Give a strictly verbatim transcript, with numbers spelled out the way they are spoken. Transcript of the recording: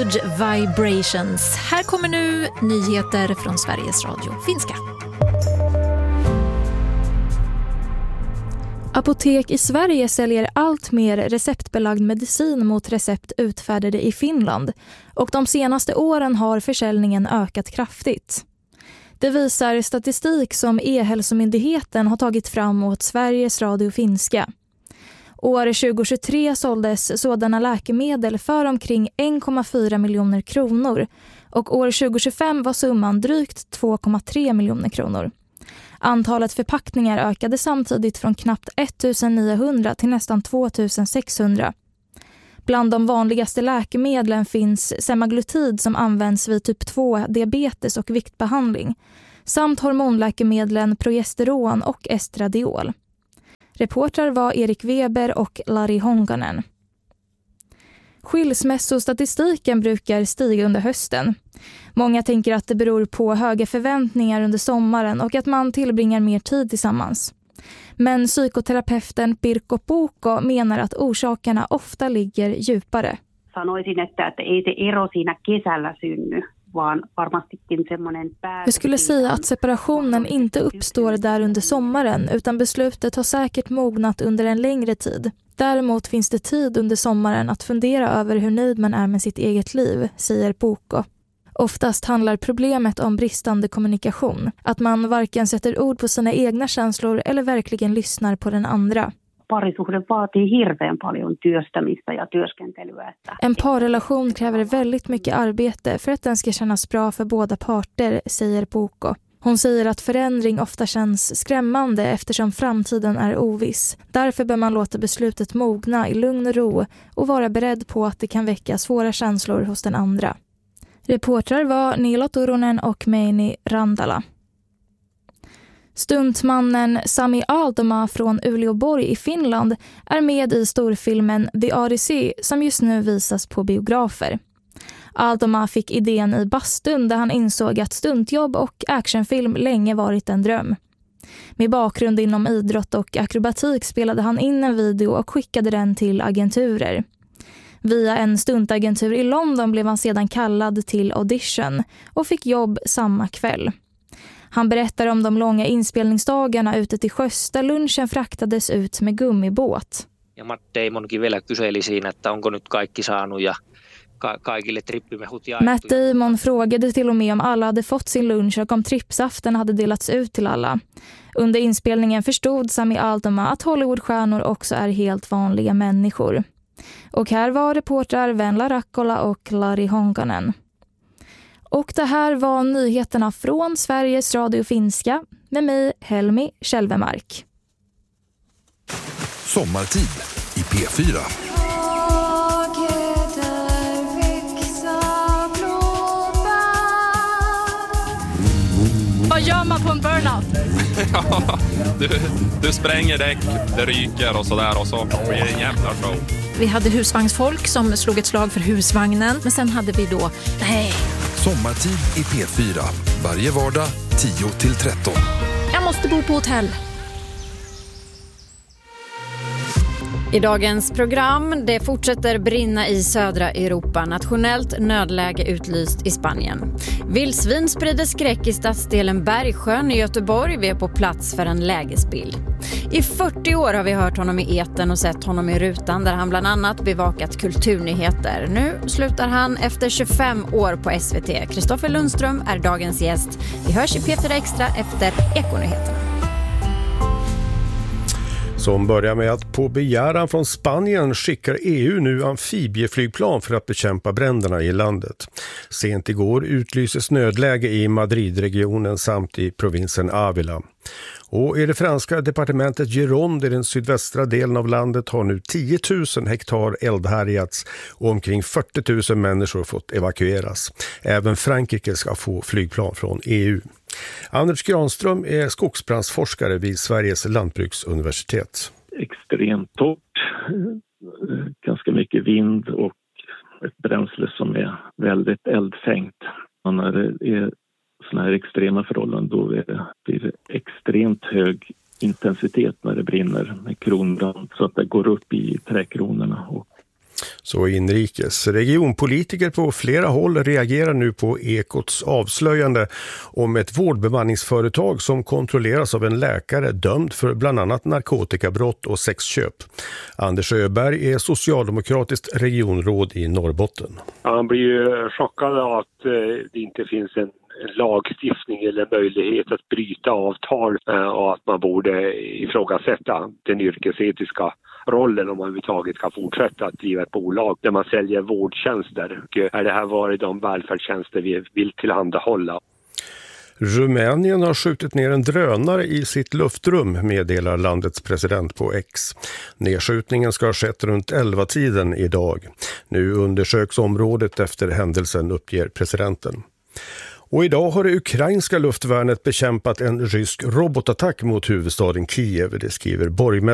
Good Vibrations. Här kommer nu nyheter från Sveriges Radio Finska. Apotek i Sverige säljer allt mer receptbelagd medicin mot recept utfärdade i Finland och de senaste åren har försäljningen ökat kraftigt. Det visar statistik som E-hälsomyndigheten har tagit fram åt Sveriges Radio Finska. År tjugohundratjugotre såldes sådana läkemedel för omkring en komma fyra miljoner kronor och år tjugohundratjugofem var summan drygt två komma tre miljoner kronor. Antalet förpackningar ökade samtidigt från knappt ettusenniohundra till nästan tvåtusensexhundra. Bland de vanligaste läkemedlen finns semaglutid som används vid typ två diabetes och viktbehandling samt hormonläkemedlen progesteron och estradiol. Reportrar var Erik Weber och Lari Honkanen. Skilsmässostatistiken brukar stiga under hösten. Många tänker att det beror på höga förväntningar under sommaren och att man tillbringar mer tid tillsammans. Men psykoterapeuten Pirkko Puukko menar att orsakerna ofta ligger djupare. Sanoisin, että ei se ero siinä kesällä synny, vaan varmastikin semmoinen päätös. Jag skulle säga att separationen inte uppstår där under sommaren utan beslutet har säkert mognat under en längre tid. Däremot finns det tid under sommaren att fundera över hur nöjd man är med sitt eget liv, säger Puukko. Oftast handlar problemet om bristande kommunikation. Att man varken sätter ord på sina egna känslor eller verkligen lyssnar på den andra. Parisuhde vaatii hirveän paljon työstämistä ja työskentelyä. En parrelation kräver väldigt mycket arbete för att den ska kännas bra för båda parter, säger Puukko. Hon säger att förändring ofta känns skrämmande eftersom framtiden är oviss. Därför bör man låta beslutet mogna i lugn och ro och vara beredd på att det kan väcka svåra känslor hos den andra. Reportrar var Nilo Turunen och Meini Randala. Stuntmannen Sami Aaltoma från Uleåborg i Finland är med i storfilmen The Odyssey som just nu visas på biografer. Aaltoma fick idén i bastun där han insåg att stuntjobb och actionfilm länge varit en dröm. Med bakgrund inom idrott och akrobatik spelade han in en video och skickade den till agenturer. Via en stuntagentur i London blev han sedan kallad till audition och fick jobb samma kväll. Han berättar om de långa inspelningsdagarna ute till sjöss där lunchen fraktades ut med gummibåt. Ja Matt Damonkin vielä kyseli siinä, että onko nyt kaikki saanut ja ka- kaikille trippimehut jaettu. Matt Damon frågade till och med om alla hade fått sin lunch och om trippsaften hade delats ut till alla. Under inspelningen förstod Sami Aaltoma att Hollywoodstjärnor också är helt vanliga människor. Och här var reportrar Venla Rakkola och Lari Honkanen. Och det här var nyheterna från Sveriges Radio Finska med mig Helmi Kjellvemark. Sommartid i P fyra. Vad gör man på en burnout? Ja, du, du spränger däck, det ryker och sådär och så blir det en jävla show. Vi hade husvagnsfolk som slog ett slag för husvagnen. Men sen hade vi då... Nej. Sommartid i P fyra. Varje vardag tio till tretton. Jag måste bo på hotell. I dagens program, det fortsätter brinna i södra Europa. Nationellt nödläge utlyst i Spanien. Vildsvin sprider skräck i stadsdelen Bergsjön i Göteborg. Vi är på plats för en lägesbild. I fyrtio år har vi hört honom i etern och sett honom i rutan där han bland annat bevakat kulturnyheter. Nu slutar han efter tjugofem år på S V T. Kristoffer Lundström är dagens gäst. Vi hörs i P fyra Extra efter Ekonyheterna. Som börjar med att på begäran från Spanien skickar E U nu amfibieflygplan för att bekämpa bränderna i landet. Sent igår utlyses nödläge i Madridregionen samt i provinsen Ávila. Och i det franska departementet Gironde i den sydvästra delen av landet har nu tio tusen hektar eldhärjats och omkring fyrtio tusen människor fått evakueras. Även Frankrike ska få flygplan från E U. Anders Granström är skogsbrandsforskare vid Sveriges lantbruksuniversitet. Extremt torrt, ganska mycket vind och ett bränsle som är väldigt eldfängt. Och när det är såna här extrema förhållanden då är det, blir det extremt hög intensitet när det brinner med kronbrand så att det går upp i trädkronorna. Och Så inrikes. Regionpolitiker på flera håll reagerar nu på Ekots avslöjande om ett vårdbemanningsföretag som kontrolleras av en läkare dömd för bland annat narkotikabrott och sexköp. Anders Öberg är socialdemokratiskt regionråd i Norrbotten. Han blir ju chockad av att det inte finns en lagstiftning eller möjlighet att bryta avtal och att man borde ifrågasätta den yrkesetiska rollen om man överhuvudtaget kan fortsätta att driva ett bolag där man säljer vårdtjänster. Och är det här varit de välfärdstjänster vi vill tillhandahålla? Rumänien har skjutit ner en drönare i sitt luftrum, meddelar landets president på X. Nedskjutningen ska ha skett runt elva-tiden idag. Nu undersöks området efter händelsen, uppger presidenten. Och idag har det ukrainska luftvärnet bekämpat en rysk robotattack mot huvudstaden Kiev, det skriver borgmästaren.